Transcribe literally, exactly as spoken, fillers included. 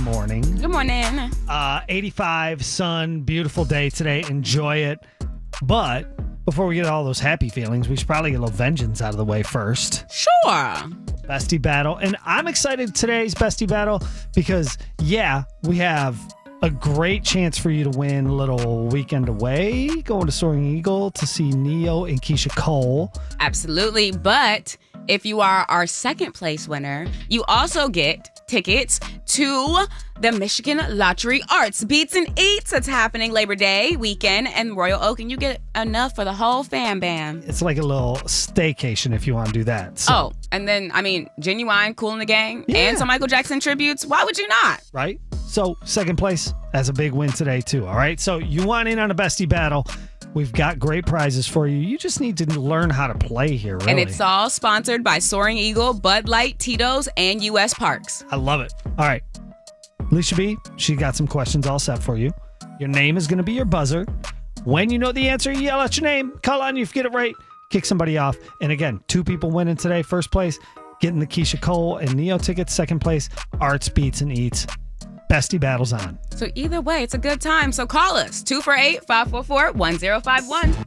morning. Good morning. Uh, eighty-five, sun, beautiful day today. Enjoy it. But before we get all those happy feelings, we should probably get a little vengeance out of the way first. Sure. Bestie battle. And I'm excited today's bestie battle because, yeah, we have a great chance for you to win a little weekend away, going to Soaring Eagle to see Neo and Keisha Cole. Absolutely. But if you are our second place winner, you also get tickets to the Michigan Lottery Arts Beats and Eats. It's happening Labor Day weekend in Royal Oak, and you get enough for the whole fam bam. It's like a little staycation if you want to do that. So, Oh, and then, I mean, Genuine, Kool and the Gang, Yeah. and some Michael Jackson tributes. Why would you not? right? So, second place, that's a big win today, too. All right. So, you want in on a bestie battle. We've got great prizes for you. You just need to learn how to play here, really. And it's all sponsored by Soaring Eagle, Bud Light, Tito's, and U S Parks. I love it. All right. Alicia B, she got some questions all set for you. Your name is going to be your buzzer. When you know the answer, you yell out your name. Call on you if you get it right. Kick somebody off. And again, two people winning today. First place, getting the Keisha Cole and Neo tickets. Second place, Arts, Beats, and Eats. Bestie battles on. So either way, it's a good time. So call us, two four eight, five four four, one zero five one.